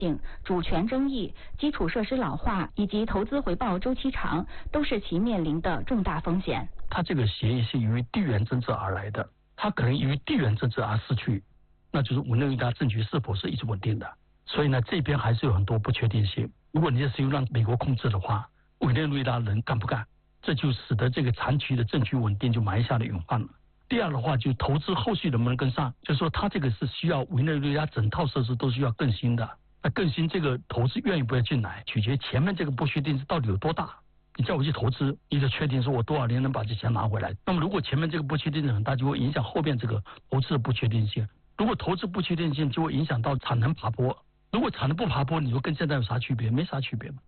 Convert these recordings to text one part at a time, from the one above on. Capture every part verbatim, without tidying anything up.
性、主权争议、基础设施老化以及投资回报周期长，都是其面临的重大风险。 它这个协议是由于地缘政治而来的，它可能由于地缘政治而失去，那就是委内瑞拉政局是否是一直稳定的。所以呢，这边还是有很多不确定性。如果你是让美国控制的话，委内瑞拉人干不干？这就使得这个长期的政局稳定就埋下了隐患了。第二的话，就投资后续能不能跟上，就是说它这个是需要委内瑞拉整套设施都需要更新的。那更新这个投资愿意不愿意进来，取决前面这个不确定是到底有多大。你叫我去投资，你就确定说我多少年能把这钱拿回来。那么如果前面这个不确定性很大，就会影响后面这个投资的不确定性。如果投资不确定性，就会影响到产能爬坡。如果产能不爬坡，你说跟现在有啥区别？没啥区别嘛。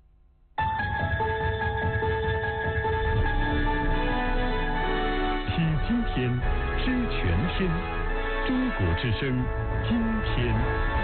听今天，知全天，中国之声，今天。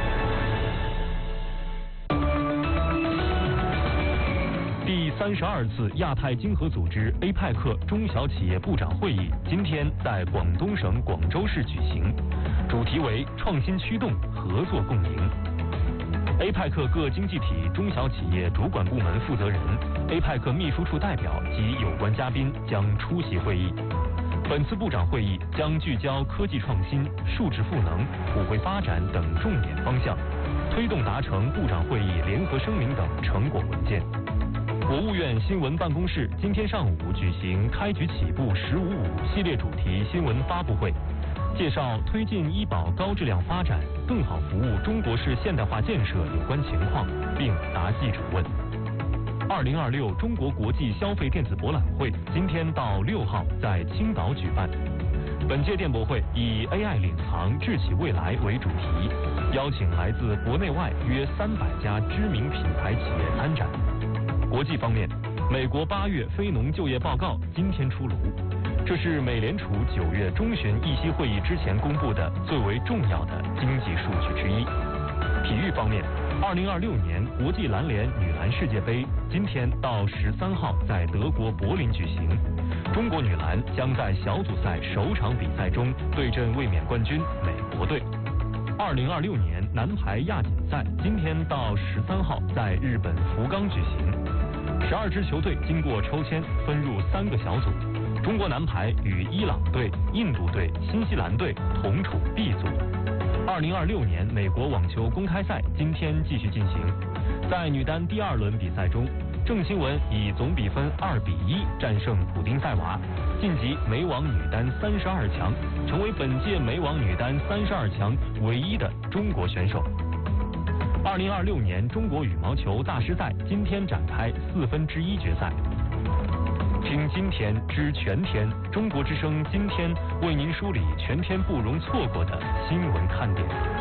第三十二次亚太经合组织 A 派克中小企业部长会议今天在广东省广州市举行，主题为创新驱动，合作共赢。A 派克各经济体中小企业主管部门负责人、A 派克秘书处代表及有关嘉宾将出席会议。本次部长会议将聚焦科技创新、数字赋能、普惠发展等重点方向，推动达成部长会议联合声明等成果文件。国务院新闻办公室今天上午举行开局起步十五五系列主题新闻发布会，介绍推进医保高质量发展、更好服务中国式现代化建设有关情况，并答记者问。二零二六中国国际消费电子博览会今天到六号在青岛举办。本届电博会以 A I 领航智企未来为主题，邀请来自国内外约三百家知名品牌企业参展。国际方面，美国八月非农就业报告今天出炉，这是美联储九月中旬议息会议之前公布的最为重要的经济数据之一。体育方面，二零二六年国际篮联女篮世界杯今天到十三号在德国柏林举行，中国女篮将在小组赛首场比赛中对阵卫冕冠军美国队。二零二六年男排亚锦赛今天到十三号在日本福冈举行。十二支球队经过抽签分入三个小组，中国男排与伊朗队、印度队、新西兰队同处 B 组。二零二六年美国网球公开赛今天继续进行，在女单第二轮比赛中，郑钦文以总比分二比一战胜普丁塞娃，晋级美网女单三十二强，成为本届美网女单三十二强唯一的中国选手。二零二六年中国羽毛球大师赛今天展开四分之一决赛。听今天知全天，中国之声今天为您梳理全天不容错过的新闻看点。